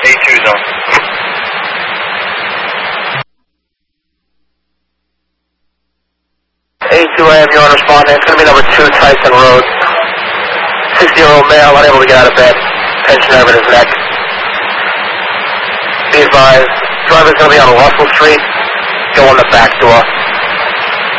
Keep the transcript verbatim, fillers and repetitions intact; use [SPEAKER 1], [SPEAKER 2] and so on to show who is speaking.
[SPEAKER 1] A two zone. A two, I have you on responding. It's going to be number two, Tyson Road. sixty-year-old male, unable to get out of bed. Tension nerve in his neck. Be advised, driver's going to be on Russell Street. Go on the back door.